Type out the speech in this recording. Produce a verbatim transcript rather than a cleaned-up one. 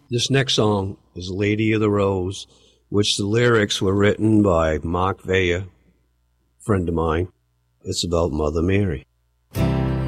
This next song is Lady of the Rose, which the lyrics were written by Mark Vaya, friend of mine. It's about Mother Mary.